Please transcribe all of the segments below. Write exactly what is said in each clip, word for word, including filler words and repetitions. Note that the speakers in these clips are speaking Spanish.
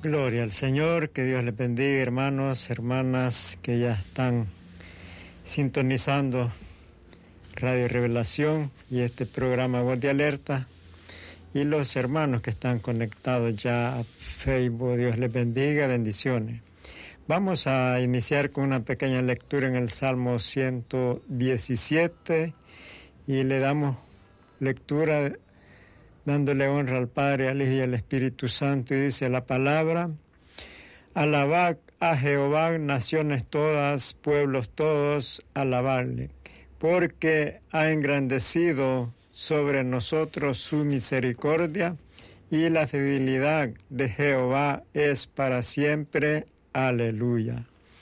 Gloria al Señor, que Dios les bendiga, hermanos, hermanas que ya están sintonizando Radio Revelación y este programa Voz de Alerta, y los hermanos que están conectados ya a Facebook. Dios les bendiga, bendiciones. Vamos a iniciar con una pequeña lectura en el Salmo ciento diecisiete y le damos lectura dándole honra al Padre, al Hijo y al Espíritu Santo, y dice la palabra: alabad a Jehová, naciones todas, pueblos todos, alabadle, porque ha engrandecido sobre nosotros su misericordia, y la fidelidad de Jehová es para siempre. Aleluya.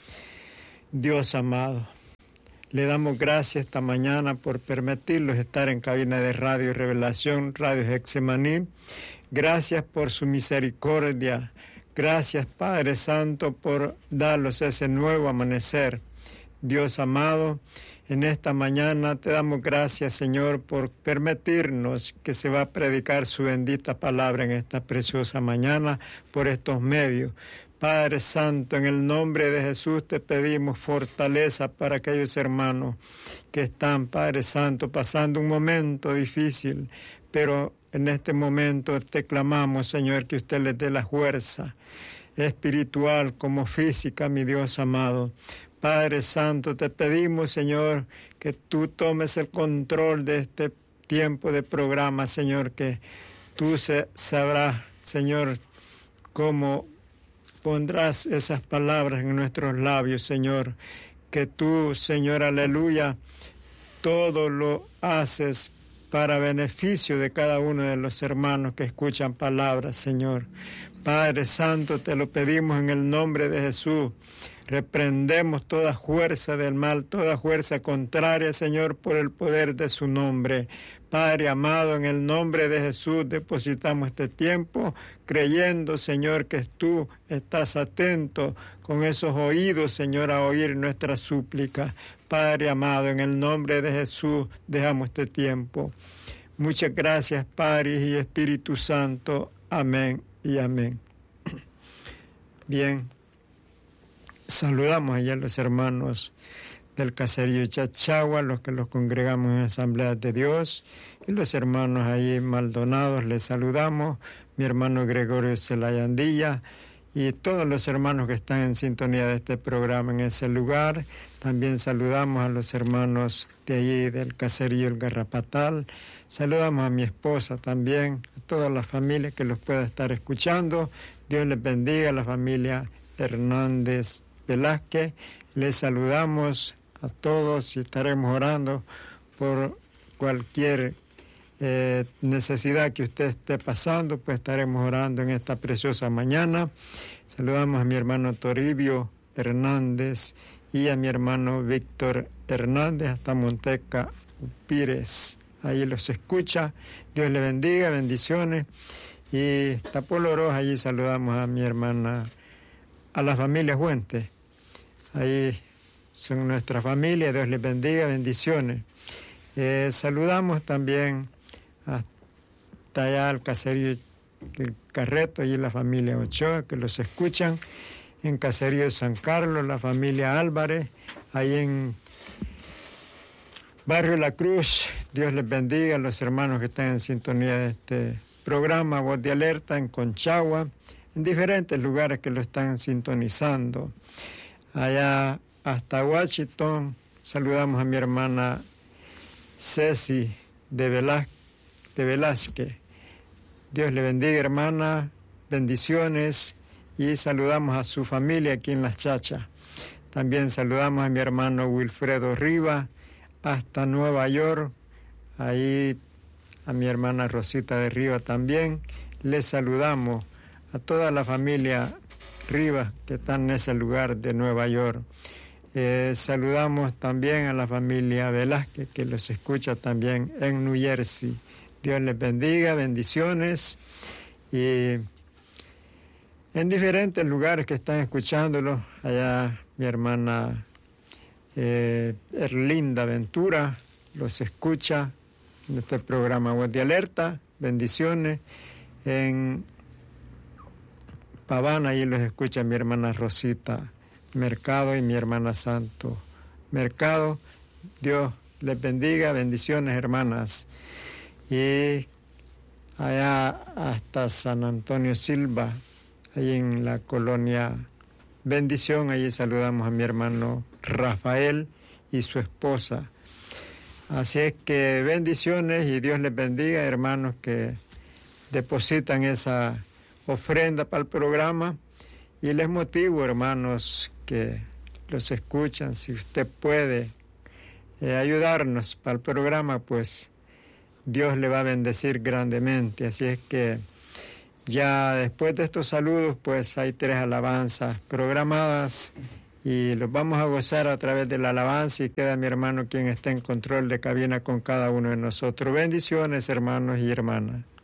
Dios amado, le damos gracias esta mañana por permitirnos estar en cabina de Radio Revelación, Radio Getsemaní. Gracias por su misericordia. Gracias, Padre Santo, por darnos ese nuevo amanecer. Dios amado, en esta mañana te damos gracias, Señor, por permitirnos que se va a predicar su bendita palabra en esta preciosa mañana por estos medios. Padre Santo, en el nombre de Jesús te pedimos fortaleza para aquellos hermanos que están, Padre Santo, pasando un momento difícil, pero en este momento te clamamos, Señor, que usted les dé la fuerza espiritual como física, mi Dios amado. Padre Santo, te pedimos, Señor, que tú tomes el control de este tiempo de programa, Señor, que tú se, sabrás, Señor, cómo pondrás esas palabras en nuestros labios, Señor, que tú, Señor, aleluya, todo lo haces para beneficio de cada uno de los hermanos que escuchan palabras, Señor. Padre Santo, te lo pedimos en el nombre de Jesús. Reprendemos toda fuerza del mal, toda fuerza contraria, Señor, por el poder de su nombre. Padre amado, en el nombre de Jesús depositamos este tiempo, creyendo, Señor, que tú estás atento con esos oídos, Señor, a oír nuestra súplica. Padre amado, en el nombre de Jesús dejamos este tiempo. Muchas gracias, Padre y Espíritu Santo. Amén y amén. Bien. Saludamos allá a los hermanos del caserío Chachagua, los que los congregamos en Asambleas de Dios, y los hermanos ahí Maldonados, les saludamos, mi hermano Gregorio Celayandilla, y todos los hermanos que están en sintonía de este programa en ese lugar. También saludamos a los hermanos de allí del caserío El Garrapatal, saludamos a mi esposa también, a toda la familia que los pueda estar escuchando. Dios les bendiga, a la familia Hernández Velázquez. Les saludamos a todos y estaremos orando por cualquier eh, necesidad que usted esté pasando, pues estaremos orando en esta preciosa mañana. Saludamos a mi hermano Toribio Hernández y a mi hermano Víctor Hernández hasta Monteca Pires. Ahí los escucha. Dios le bendiga, bendiciones. Y hasta Polo Roja, allí saludamos a mi hermana, a la familia Fuentes. Ahí son nuestra familia, Dios les bendiga, bendiciones. Eh, saludamos también hasta allá al caserío El Carreto, y la familia Ochoa, que los escuchan, en caserío San Carlos, la familia Álvarez, ahí en Barrio La Cruz. Dios les bendiga a los hermanos que están en sintonía de este programa, Voz de Alerta, en Conchagua, en diferentes lugares que lo están sintonizando. Allá hasta Washington, saludamos a mi hermana Ceci de, Velaz- de Velázquez. Dios le bendiga, hermana, bendiciones, y saludamos a su familia aquí en Las Chachas. También saludamos a mi hermano Wilfredo Rivas hasta Nueva York, ahí a mi hermana Rosita de Rivas también. Les saludamos a toda la familia Rivas que están en ese lugar de Nueva York. Eh, saludamos también a la familia Velázquez que los escucha también en New Jersey. Dios les bendiga, bendiciones. Y en diferentes lugares que están escuchándolos, allá mi hermana eh, Erlinda Ventura los escucha en este programa Voz de Alerta. Bendiciones. En Pavana, ahí los escucha mi hermana Rosita Mercado y mi hermana Santo Mercado. Dios les bendiga, bendiciones hermanas. Y allá hasta San Antonio Silva, ahí en la colonia Bendición, allí saludamos a mi hermano Rafael y su esposa. Así es que bendiciones y Dios les bendiga, hermanos que depositan esa ofrenda para el programa. Y les motivo, hermanos, que los escuchan, si usted puede eh, ayudarnos para el programa, pues Dios le va a bendecir grandemente. Así es que ya después de estos saludos, pues hay tres alabanzas programadas y los vamos a gozar a través de la alabanza, y queda mi hermano quien está en control de cabina con cada uno de nosotros. Bendiciones, hermanos y hermanas.